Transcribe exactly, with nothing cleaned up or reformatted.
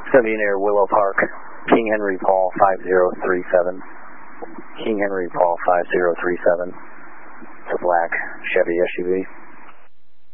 Somebody near Willow Park, King Henry Paul five zero three seven. King Henry Paul five zero three seven. It's a black Chevy S U V.